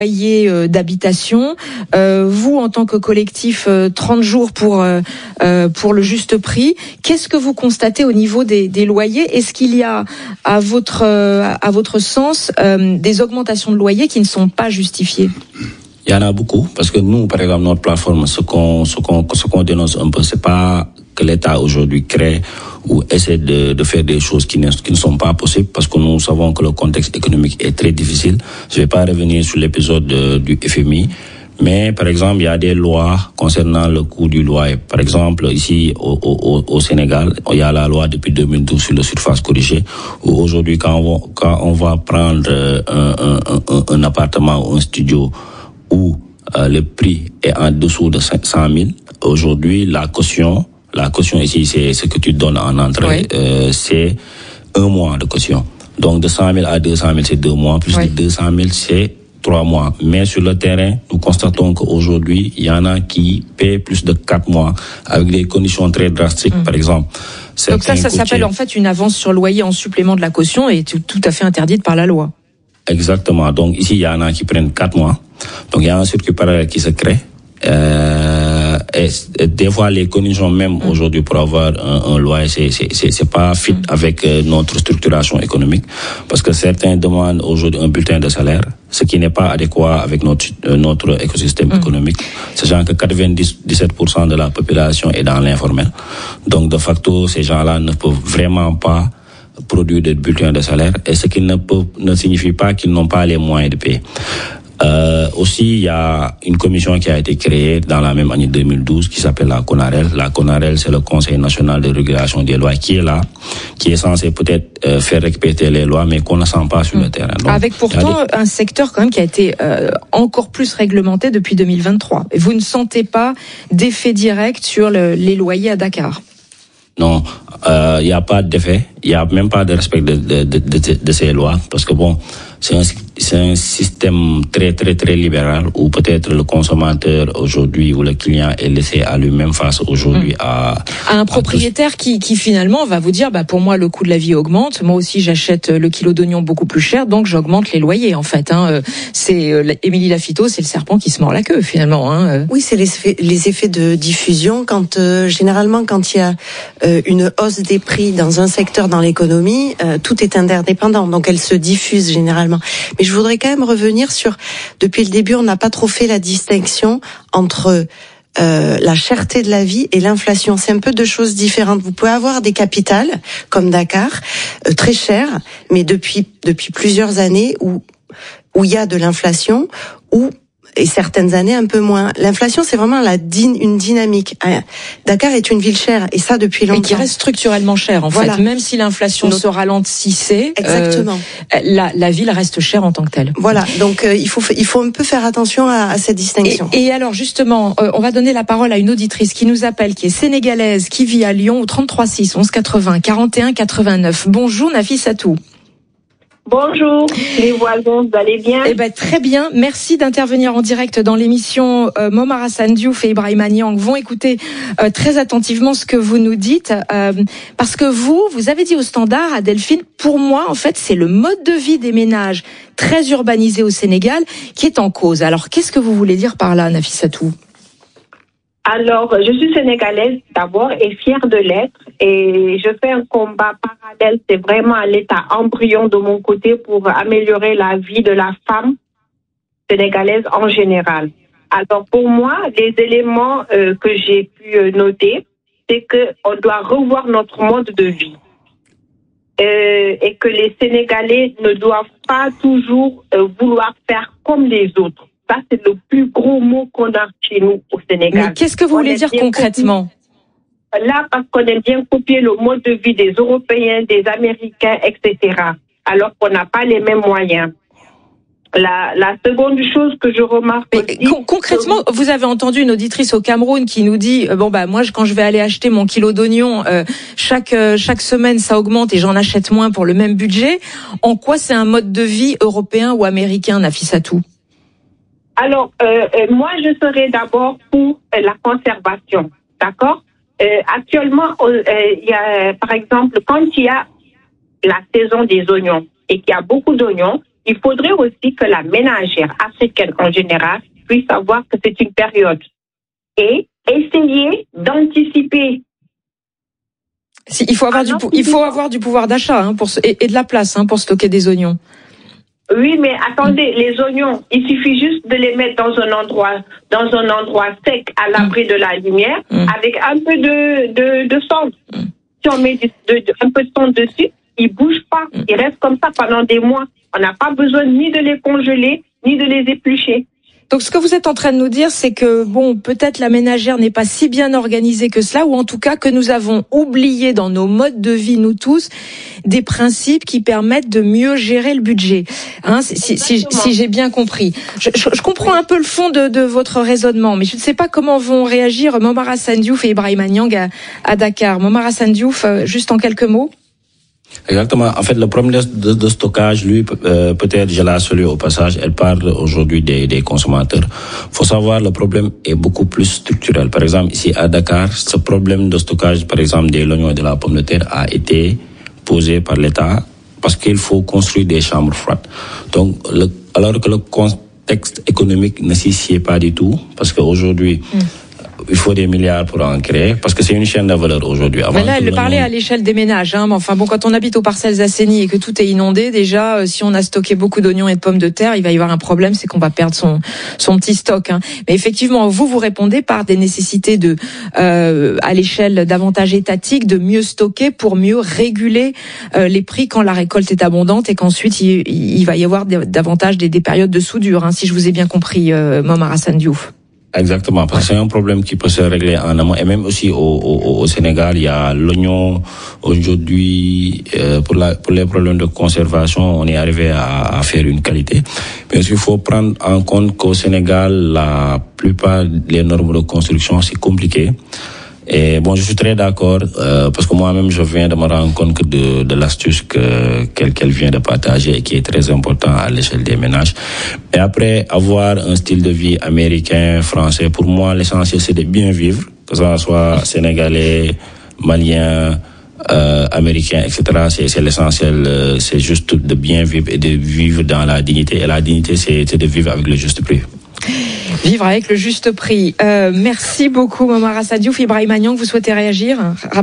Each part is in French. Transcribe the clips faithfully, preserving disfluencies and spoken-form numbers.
loyer d'habitation. Euh, vous, en tant que collectif, euh, trente jours pour euh, pour le juste prix. Qu'est-ce que vous constatez au niveau des, des loyers? Est-ce qu'il y a, à votre à votre sens, euh, des augmentations de loyers qui ne sont pas justifiées? Il y en a beaucoup, parce que nous, par exemple, notre plateforme, ce qu'on ce qu'on ce qu'on dénonce un peu, c'est pas que l'État aujourd'hui crée ou essaie de, de faire des choses qui ne, qui ne sont pas possibles, parce que nous savons que le contexte économique est très difficile. Je ne vais pas revenir sur l'épisode de, du F M I, mais par exemple, il y a des lois concernant le coût du loyer. Par exemple, ici au, au, au Sénégal, il y a la loi depuis deux mille douze sur la surface corrigée, où aujourd'hui, quand on va, quand on va prendre un, un, un, un appartement ou un studio où euh, le prix est en dessous de cent mille, aujourd'hui, la caution La caution ici, c'est ce que tu donnes en entrée, oui. euh, c'est un mois de caution. Donc de cent mille à deux cent mille, c'est deux mois, plus oui. de deux cent mille, c'est trois mois. Mais sur le terrain, nous constatons qu'aujourd'hui, il y en a qui paient plus de quatre mois, avec des conditions très drastiques, mmh. par exemple. Donc ça, ça coûtiers... s'appelle en fait une avance sur loyer en supplément de la caution et tout, tout à fait interdite par la loi. Exactement. Donc ici, il y en a qui prennent quatre mois. Donc il y a un circuit parallèle qui se crée. Euh, et, et des fois les conditions même mmh. aujourd'hui pour avoir un, un loyer c'est c'est c'est c'est pas fit mmh. avec euh, notre structuration économique, parce que certains demandent aujourd'hui un bulletin de salaire, ce qui n'est pas adéquat avec notre euh, notre écosystème mmh. économique, sachant que quatre-vingt-dix-sept pour cent de la population est dans l'informel. Donc de facto ces gens-là ne peuvent vraiment pas produire des bulletins de salaire, et ce qui ne peut ne signifie pas qu'ils n'ont pas les moyens de payer. Euh, aussi, il y a une commission qui a été créée dans la même année deux mille douze qui s'appelle la CONAREL. La CONAREL, c'est le Conseil national de régulation des lois qui est là, qui est censé peut-être euh, faire respecter les lois, mais qu'on ne sent pas sur mmh. le terrain. Donc, avec pourtant des... un secteur quand même qui a été euh, encore plus réglementé depuis deux mille vingt-trois. Et vous ne sentez pas d'effet direct sur le, les loyers à Dakar? Non, il euh, n'y a pas d'effet, il n'y a même pas de respect de, de, de, de, de ces lois, parce que bon, c'est un, c'est un système très très très libéral où peut-être le consommateur aujourd'hui ou le client est laissé à lui-même face aujourd'hui mmh. à... à un propriétaire à... qui, qui finalement va vous dire, bah pour moi le coût de la vie augmente, moi aussi j'achète le kilo d'oignon beaucoup plus cher, donc j'augmente les loyers en fait. Hein. C'est euh, Émilie Lafitau, c'est le serpent qui se mord la queue finalement. Hein. Oui, c'est les effets, les effets de diffusion. Quand euh, généralement quand il y a euh, une hausse des prix dans un secteur dans l'économie, euh, tout est interdépendant, donc elle se diffuse généralement. Mais je voudrais quand même revenir sur, depuis le début, on n'a pas trop fait la distinction entre euh, la cherté de la vie et l'inflation. C'est un peu deux choses différentes. Vous pouvez avoir des capitales, comme Dakar, euh, très chères, mais depuis depuis plusieurs années où où il y a de l'inflation, où et certaines années un peu moins. L'inflation, c'est vraiment la din- une dynamique. Dakar est une ville chère, et ça depuis longtemps. Et qui reste structurellement chère, en voilà. fait. Même si l'inflation Notre... se ralentissait, exactement. Euh, la, la ville reste chère en tant que telle. Voilà, donc euh, il faut il faut un peu faire attention à, à cette distinction. Et, et alors justement, euh, on va donner la parole à une auditrice qui nous appelle, qui est sénégalaise, qui vit à Lyon au trente-trois six onze quatre-vingts quarante et un quatre-vingt-neuf. Bonjour Nafissatou. Bonjour, les voisins, vous allez bien? Eh ben très bien, merci d'intervenir en direct dans l'émission. Euh, Momar Hassan Diouf et Ibrahima Niang vont écouter euh, très attentivement ce que vous nous dites, euh, parce que vous, vous avez dit au Standard, à Delphine, pour moi, en fait, c'est le mode de vie des ménages très urbanisés au Sénégal qui est en cause. Alors, qu'est-ce que vous voulez dire par là, Nafissatou? Alors, je suis sénégalaise d'abord et fière de l'être, et je fais un combat parallèle, c'est vraiment à l'état embryon de mon côté pour améliorer la vie de la femme sénégalaise en général. Alors pour moi, les éléments euh, que j'ai pu noter, c'est qu'on doit revoir notre mode de vie euh, et que les Sénégalais ne doivent pas toujours euh, vouloir faire comme les autres. Ça, c'est le plus gros mot qu'on a chez nous au Sénégal. Mais qu'est-ce que vous voulez dire concrètement? Là, parce qu'on aime bien copier le mode de vie des Européens, des Américains, et cetera, alors qu'on n'a pas les mêmes moyens. La, la seconde chose que je remarque Mais aussi, con- concrètement, que... vous avez entendu une auditrice au Cameroun qui nous dit euh, bon bah moi quand je vais aller acheter mon kilo d'oignon, euh, chaque euh, chaque semaine ça augmente et j'en achète moins pour le même budget. En quoi c'est un mode de vie européen ou américain, Nafissatou? Alors, euh, euh, moi, je serais d'abord pour euh, la conservation, d'accord? euh, Actuellement, euh, il y a, par exemple, quand il y a la saison des oignons et qu'il y a beaucoup d'oignons, il faudrait aussi que la ménagère africaine en général puisse savoir que c'est une période et essayer d'anticiper. Si, il faut avoir du, il faut avoir du pouvoir d'achat hein, pour et, et de la place hein, pour stocker des oignons. Oui, mais attendez, les oignons, il suffit juste de les mettre dans un endroit, dans un endroit sec, à l'abri de la lumière, mmh. avec un peu de de, de cendre. Mmh. Si on met du, de, de, un peu de cendre dessus, ils bougent pas, mmh. ils restent comme ça pendant des mois. On n'a pas besoin ni de les congeler, ni de les éplucher. Donc, ce que vous êtes en train de nous dire, c'est que, bon, peut-être la ménagère n'est pas si bien organisée que cela, ou en tout cas que nous avons oublié dans nos modes de vie, nous tous, des principes qui permettent de mieux gérer le budget. Hein, si, si, si, si j'ai bien compris. Je, je, je comprends un peu le fond de, de votre raisonnement, mais je ne sais pas comment vont réagir Momar Hassan Diouf et Ibrahima Niang à, à Dakar. Momar Hassan Diouf, juste en quelques mots. Exactement. En fait, le problème de, de stockage, lui, euh, peut-être, je l'ai salué au passage, elle parle aujourd'hui des, des consommateurs. Faut savoir, le problème est beaucoup plus structurel. Par exemple, ici à Dakar, ce problème de stockage, par exemple, des oignons et de la pomme de terre a été posé par l'État parce qu'il faut construire des chambres froides. Donc, le, alors que le contexte économique ne s'y sied pas du tout, parce qu'aujourd'hui, mm. il faut des milliards pour en créer, parce que c'est une chaîne de valeur aujourd'hui. Mais là, elle le parlait à l'échelle des ménages. Hein. Enfin bon, quand on habite aux parcelles assainies et que tout est inondé, déjà, euh, si on a stocké beaucoup d'oignons et de pommes de terre, il va y avoir un problème, c'est qu'on va perdre son son petit stock. Hein. Mais effectivement, vous vous répondez par des nécessités de, euh, à l'échelle davantage étatique, de mieux stocker pour mieux réguler euh, les prix quand la récolte est abondante et qu'ensuite il, il va y avoir des, davantage des, des périodes de soudure. Hein, si je vous ai bien compris, euh, Momar Hassan Diouf. Exactement, parce que c'est un problème qui peut se régler en amont. Et même aussi au, au, au Sénégal, il y a l'oignon. Aujourd'hui, euh, pour, la, pour les problèmes de conservation, on est arrivé à, à faire une qualité. Mais il faut prendre en compte qu'au Sénégal, la plupart des normes de construction, c'est compliqué. Et bon, je suis très d'accord, euh, parce que moi-même, je viens de me rendre compte que de, de l'astuce que, qu'elle, qu'elle vient de partager et qui est très important à l'échelle des ménages. Et après, avoir un style de vie américain, français, pour moi, l'essentiel, c'est de bien vivre, que ça soit sénégalais, malien, euh, américain, et cetera. C'est, c'est l'essentiel, euh, c'est juste de bien vivre et de vivre dans la dignité. Et la dignité, c'est, c'est de vivre avec le juste prix. Vivre avec le juste prix. Euh, merci beaucoup, Momar Hassan Diouf. Ibrahima Niang, vous souhaitez réagir rapidement ?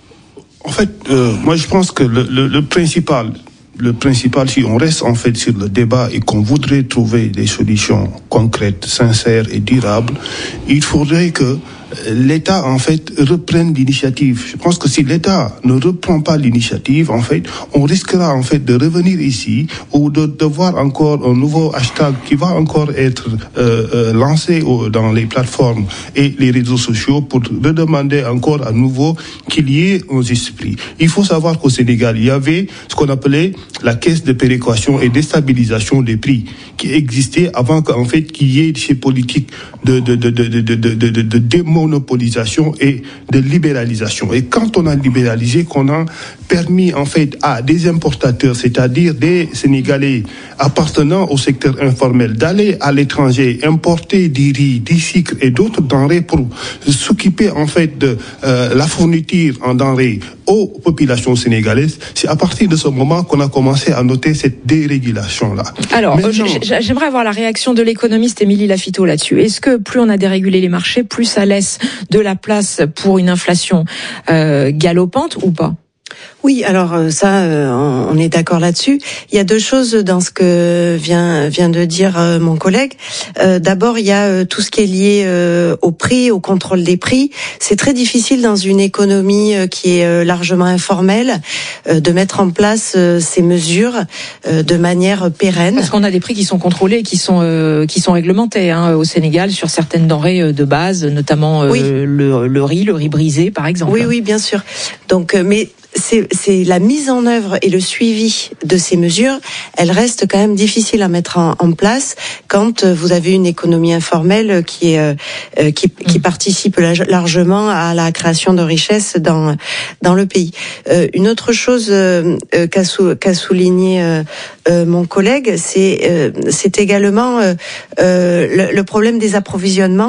En fait, euh, moi je pense que le, le, le principal, le principal, si on reste en fait sur le débat et qu'on voudrait trouver des solutions concrètes, sincères et durables, il faudrait que l'État, en fait, reprenne l'initiative. Je pense que si l'État ne reprend pas l'initiative, en fait, on risquera, en fait, de revenir ici ou de, de voir encore un nouveau hashtag qui va encore être euh, euh, lancé au, dans les plateformes et les réseaux sociaux pour redemander encore à nouveau qu'il y ait un juste prix. Il faut savoir qu'au Sénégal, il y avait ce qu'on appelait la caisse de péréquation et de stabilisation des prix qui existait avant qu'en fait, qu'il y ait ces politiques de, de, de, de, de, de, de, de, de démonopolisation et de libéralisation. Et quand on a libéralisé, qu'on a permis en fait à des importateurs, c'est-à-dire des Sénégalais appartenant au secteur informel, d'aller à l'étranger, importer du riz, du sucre et d'autres denrées pour s'occuper en fait de euh, la fourniture en denrées aux populations sénégalaises, c'est à partir de ce moment qu'on a commencé à noter cette dérégulation-là. Alors, Maintenant, j'aimerais avoir la réaction de l'économiste Émilie Lafitau là-dessus. Est-ce que plus on a dérégulé les marchés, plus ça laisse de la place pour une inflation euh, galopante ou pas ? Oui, alors ça, on est d'accord là-dessus. Il y a deux choses dans ce que vient vient de dire mon collègue. Euh, d'abord, il y a tout ce qui est lié euh, au prix, au contrôle des prix. C'est très difficile dans une économie qui est largement informelle euh, de mettre en place euh, ces mesures euh, de manière pérenne. Parce qu'on a des prix qui sont contrôlés, qui sont euh, qui sont réglementés hein, au Sénégal sur certaines denrées de base, notamment euh, oui. le, le riz, le riz brisé, par exemple. Oui, oui, bien sûr. Donc, mais C'est, c'est la mise en œuvre et le suivi de ces mesures, elles restent quand même difficiles à mettre en, en place quand vous avez une économie informelle qui est, euh, qui, qui participe largement à la création de richesses dans dans le pays. Euh, une autre chose euh, qu'a, sou, qu'a souligné euh, euh, mon collègue, c'est euh, c'est également euh, euh, le, le problème des approvisionnements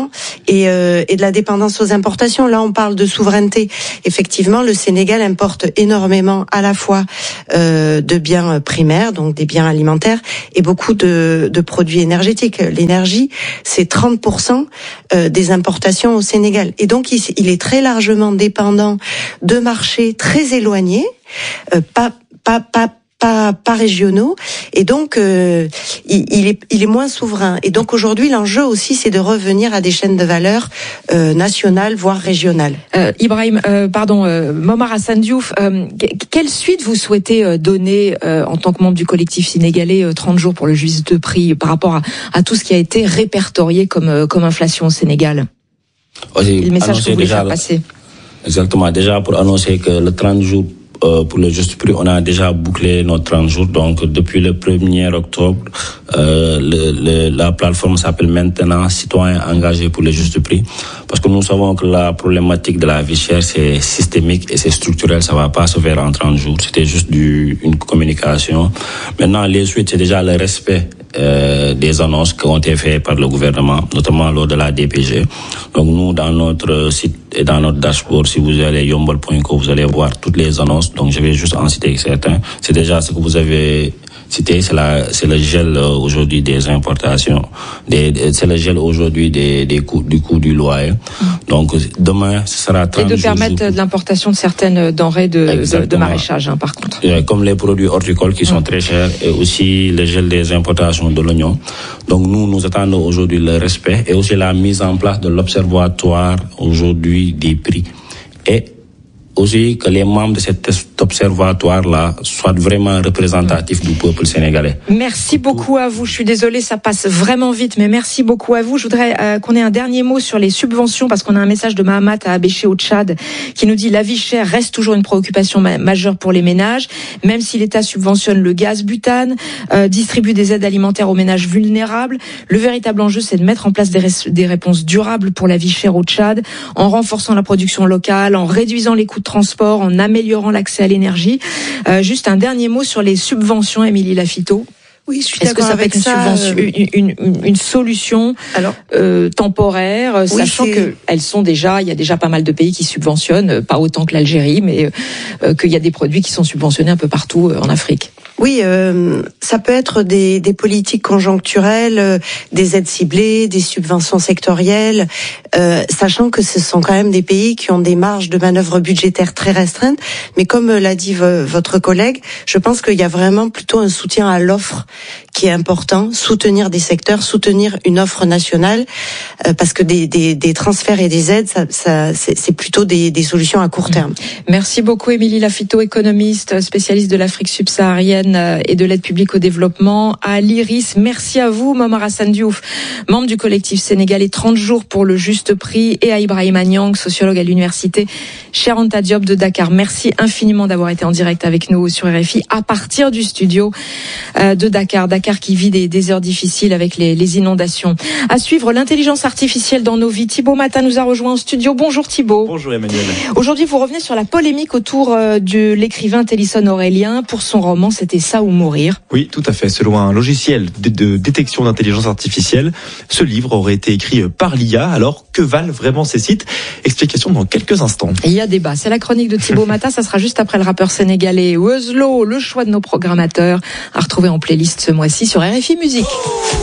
et, euh, et de la dépendance aux importations. Là, on parle de souveraineté. Effectivement, le Sénégal importe énormément à la fois euh, de biens primaires, donc des biens alimentaires, et beaucoup de, de produits énergétiques. L'énergie, c'est trente pour cent des importations au Sénégal. Et donc, il, il est très largement dépendant de marchés très éloignés, euh, pas, pas, pas, pas, pas régionaux, et donc euh, il, il est, il est moins souverain. Et donc aujourd'hui, l'enjeu aussi, c'est de revenir à des chaînes de valeur euh, nationales, voire régionales. Euh, Ibrahim, euh, pardon, euh, Momar Hassan Diouf, euh, quelle suite vous souhaitez donner euh, en tant que membre du collectif sénégalais euh, trente jours pour le juste prix par rapport à, à tout ce qui a été répertorié comme euh, comme inflation au Sénégal? Aussi, le message que vous voulez faire passer. Exactement. Déjà pour annoncer que le trente jours euh, pour le juste prix, on a déjà bouclé nos trente jours. Donc depuis le premier octobre, euh, le, le, la plateforme s'appelle maintenant Citoyens engagés pour le juste prix. Parce que nous savons que la problématique de la vie chère, c'est systémique et c'est structurel. Ça va pas se faire en trente jours. C'était juste du, une communication. Maintenant, les suites, c'est déjà le respect Euh, des annonces qui ont été faites par le gouvernement, notamment lors de la D P G. Donc nous, dans notre site et dans notre dashboard, si vous allez yombol point co, vous allez voir toutes les annonces. Donc je vais juste en citer certains. C'est déjà ce que vous avez cité, c'est la, c'est le gel euh, aujourd'hui des importations, des, c'est le gel aujourd'hui des, des coûts, du coût du loyer. Mmh. Donc demain, ce sera trente jours. Et de permettre jours. de l'importation de certaines denrées de, de, de maraîchage, hein, par contre. Et comme les produits horticoles qui mmh. sont très chers, et aussi le gel des importations de l'oignon. Donc nous, nous attendons aujourd'hui le respect et aussi la mise en place de l'observatoire aujourd'hui des prix. Et aussi que les membres de cet observatoire-là soient vraiment représentatifs du peuple sénégalais. Merci beaucoup à vous. Je suis désolée, ça passe vraiment vite, mais merci beaucoup à vous. Je voudrais euh, qu'on ait un dernier mot sur les subventions, parce qu'on a un message de Mahamat à Abéché au Tchad qui nous dit la vie chère reste toujours une préoccupation ma- majeure pour les ménages, même si l'État subventionne le gaz butane, euh, distribue des aides alimentaires aux ménages vulnérables. Le véritable enjeu, c'est de mettre en place des, ré- des réponses durables pour la vie chère au Tchad, en renforçant la production locale, en réduisant les coûts de transport, en améliorant l'accès à l'énergie. Euh, juste un dernier mot sur les subventions, Émilie Lafitau. Oui, je suis Est-ce que d'accord ça peut avec être ça. Une, subvention, une, une, une solution Alors, euh, temporaire, oui, sachant que elles sont déjà, il y a déjà pas mal de pays qui subventionnent, pas autant que l'Algérie, mais euh, qu'il y a des produits qui sont subventionnés un peu partout euh, en Afrique. Oui, euh, ça peut être des, des politiques conjoncturelles, euh, des aides ciblées, des subventions sectorielles, euh, sachant que ce sont quand même des pays qui ont des marges de manœuvre budgétaires très restreintes. Mais comme l'a dit v- votre collègue, je pense qu'il y a vraiment plutôt un soutien à l'offre qui est important, soutenir des secteurs, soutenir une offre nationale, euh, parce que des, des, des transferts et des aides, ça, ça, c'est, c'est plutôt des, des solutions à court terme. Merci beaucoup, Émilie Lafitau, économiste, spécialiste de l'Afrique subsaharienne et de l'aide publique au développement à l'Iris. Merci à vous, Momar Hassan Diouf, membre du collectif sénégalais trente jours pour le juste prix, et à Ibrahim Niang, sociologue à l'université Cheikh Anta Diop de Dakar. Merci infiniment d'avoir été en direct avec nous sur R F I à partir du studio de Dakar. Dakar qui vit des, des heures difficiles avec les, les inondations. À suivre, l'intelligence artificielle dans nos vies. Thibaut Matin nous a rejoint en studio. Bonjour Thibaut. Bonjour Emmanuel. Aujourd'hui, vous revenez sur la polémique autour de l'écrivain Télisson Aurélien pour son roman C'était ça ou mourir. Oui, tout à fait. Selon un logiciel de, de détection d'intelligence artificielle, ce livre aurait été écrit par l'I A. Alors, que valent vraiment ces sites? Explication dans quelques instants. Et il y a débat. C'est la chronique de Thibaut Matin. Ça sera juste après le rappeur sénégalais Weuzlo, le choix de nos programmateurs, à retrouver en playlist ce mois-ci sur R F I Musique.